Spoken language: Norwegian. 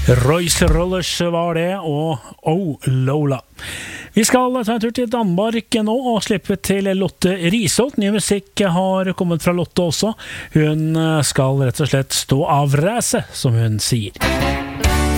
Royce Rollers var det, og Oh Lola. Vi skal ta en tur til Danmark nå og slippe til Lotte Risholt. Ny musikk har kommet fra Lotte også. Hun skal rett og slett stå av ræset, som hun sier.